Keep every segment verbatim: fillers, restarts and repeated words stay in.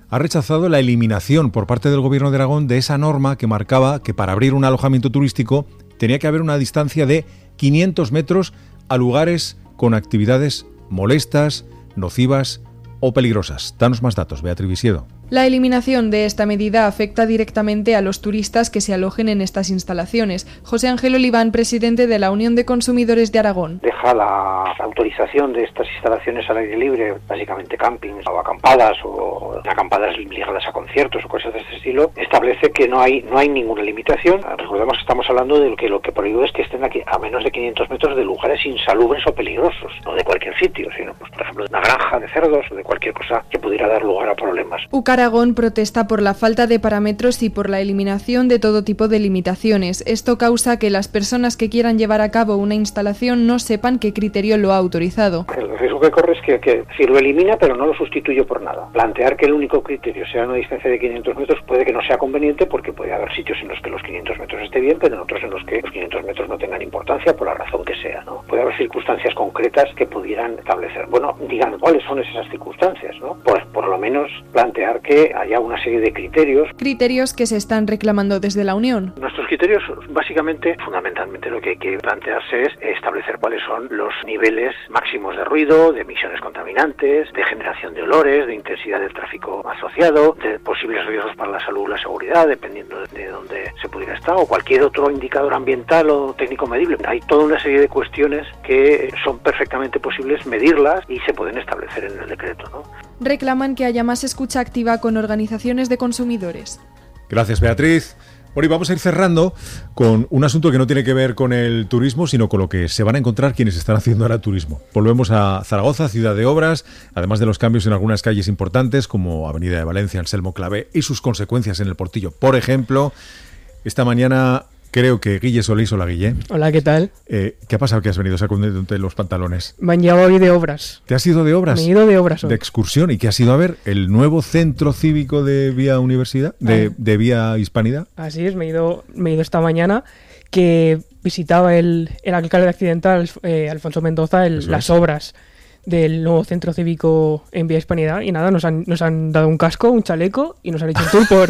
ha rechazado la eliminación por parte del Gobierno de Aragón de esa norma que marcaba que para abrir un alojamiento turístico tenía que haber una distancia de quinientos metros a lugares con actividades molestas, nocivas o peligrosas. Danos más datos, Beatriz Visiedo. La eliminación de esta medida afecta directamente a los turistas que se alojen en estas instalaciones. José Ángel Oliván, presidente de la Unión de Consumidores de Aragón. Deja la autorización de estas instalaciones al aire libre, básicamente campings o acampadas o acampadas ligadas a conciertos o cosas de este estilo, establece que no hay no hay ninguna limitación. Recordemos que estamos hablando de lo que lo que prohíbe es que estén aquí a menos de quinientos metros de lugares insalubres o peligrosos, no de cualquier sitio, sino pues por ejemplo de una granja de cerdos o de cualquier cosa que pudiera dar lugar a problemas. Aragón protesta por la falta de parámetros y por la eliminación de todo tipo de limitaciones. Esto causa que las personas que quieran llevar a cabo una instalación no sepan qué criterio lo ha autorizado. El riesgo que corre es que, que si lo elimina pero no lo sustituye por nada. Plantear que el único criterio sea una distancia de quinientos metros puede que no sea conveniente porque puede haber sitios en los que los quinientos metros esté bien, pero en otros en los que los quinientos metros no tengan importancia por la razón que sea, ¿no? Puede haber circunstancias concretas que pudieran establecer. Bueno, digan cuáles son esas circunstancias, ¿no? Pues por lo menos plantear que haya una serie de criterios. Criterios que se están reclamando desde la Unión. Nuestros criterios, básicamente, fundamentalmente lo que hay que plantearse es establecer cuáles son los niveles máximos de ruido, de emisiones contaminantes, de generación de olores, de intensidad del tráfico asociado, de posibles riesgos para la salud o la seguridad, dependiendo de dónde se pudiera estar, o cualquier otro indicador ambiental o técnico medible. Hay toda una serie de cuestiones que son perfectamente posibles medirlas y se pueden establecer en el decreto, ¿no? Reclaman que haya más escucha activa con organizaciones de consumidores. Gracias, Beatriz. Bueno, y vamos a ir cerrando con un asunto que no tiene que ver con el turismo, sino con lo que se van a encontrar quienes están haciendo ahora turismo. Volvemos a Zaragoza, ciudad de obras, además de los cambios en algunas calles importantes, como Avenida de Valencia, Anselmo Clavé, y sus consecuencias en el Portillo. Por ejemplo, esta mañana creo que Guille Solís, hola Guille. Hola, ¿qué tal? Eh, ¿Qué ha pasado que has venido sacándote los pantalones? Me han llevado hoy de obras. ¿Te has ido de obras? Me he ido de obras hoy. De excursión. ¿Y qué has ido a ver? ¿El nuevo centro cívico de Vía Universidad? ¿De, ah. de Vía Hispanidad? Así es, me he ido, me he ido esta mañana que visitaba el, el alcalde accidental, eh, Alfonso Mendoza, el, las obras del nuevo centro cívico en Vía Hispanidad y nada, nos han, nos han dado un casco, un chaleco y nos han hecho un tour por...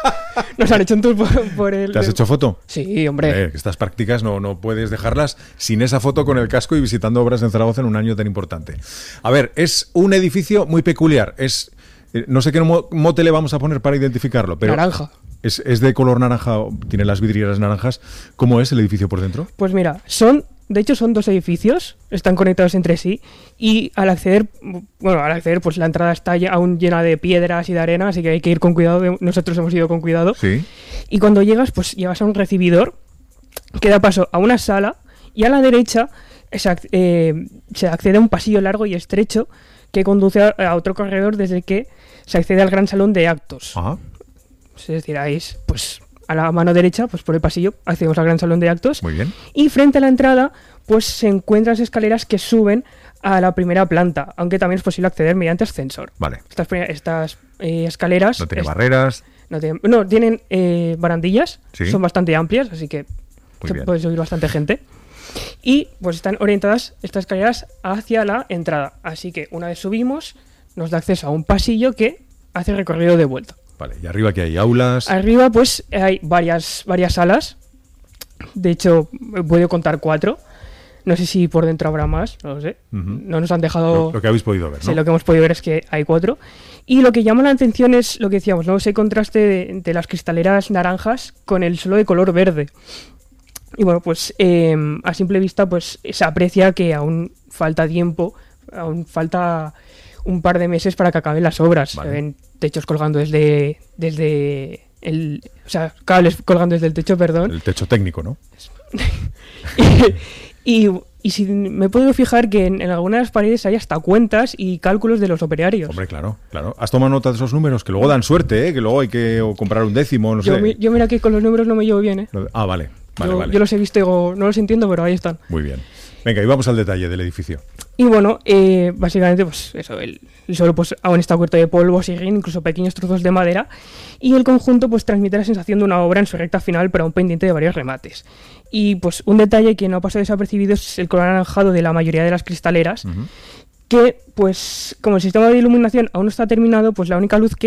Nos han hecho un tour por, por el... ¿Te has hecho foto? Sí, hombre. Eh, estas prácticas no, no puedes dejarlas sin esa foto con el casco y visitando obras en Zaragoza en un año tan importante. A ver, es un edificio muy peculiar. Es eh, no sé qué mote le vamos a poner para identificarlo, pero... Naranja. Es, es de color naranja, tiene las vidrieras naranjas. ¿Cómo es el edificio por dentro? Pues mira, son... De hecho, son dos edificios, están conectados entre sí y al acceder, bueno, al acceder, pues la entrada está ya aún llena de piedras y de arena, así que hay que ir con cuidado. Nosotros hemos ido con cuidado. Sí. Y cuando llegas, pues llevas a un recibidor que da paso a una sala y a la derecha se, eh, se accede a un pasillo largo y estrecho que conduce a, a otro corredor desde el que se accede al gran salón de actos. Ajá. Es decir, ahí es, pues... A la mano derecha, pues por el pasillo, accedemos al gran salón de actos. Muy bien. Y frente a la entrada, pues se encuentran las escaleras que suben a la primera planta, aunque también es posible acceder mediante ascensor. Vale. Estas, estas eh, escaleras... No tiene es, barreras. No, tienen, no, tienen eh, barandillas, ¿Sí? Son bastante amplias, así que Muy se bien. puede subir bastante gente. Y pues están orientadas estas escaleras hacia la entrada. Así que una vez subimos, nos da acceso a un pasillo que hace recorrido de vuelta. Vale, y arriba que hay aulas. Arriba pues hay varias, varias salas. De hecho, puedo contar cuatro. No sé si por dentro habrá más, no lo sé. Uh-huh. No nos han dejado... Lo, lo que habéis podido ver, ¿no? Sí, lo que hemos podido ver es que hay cuatro. Y lo que llama la atención es lo que decíamos, ¿no? Ese contraste de, de las cristaleras naranjas con el suelo de color verde. Y bueno, pues eh, a simple vista pues se aprecia que aún falta tiempo, aún falta un par de meses para que acaben las obras. Vale. Se ven techos colgando desde, desde el... O sea, cables colgando desde el techo, perdón. El techo técnico, ¿no? y, y si me he podido fijar que en, en algunas de las paredes hay hasta cuentas y cálculos de los operarios. Hombre, claro, claro. ¿Has tomado nota de esos números? Que luego dan suerte, ¿eh? Que luego hay que o comprar un décimo, no yo, sé. Mi, yo mira que con los números no me llevo bien, ¿eh? Ah, vale. Vale, yo, vale. yo los he visto y digo, no los entiendo, pero ahí están. Muy bien. Venga, y vamos al detalle del edificio. Y bueno, eh, básicamente, pues eso, el, el suelo pues, aún está cubierto de polvo, siguen incluso pequeños trozos de madera, y el conjunto pues transmite la sensación de una obra en su recta final, pero aún pendiente de varios remates. Y pues un detalle que no ha pasado desapercibido es el color anaranjado de la mayoría de las cristaleras, uh-huh. que pues como el sistema de iluminación aún no está terminado, pues la única luz que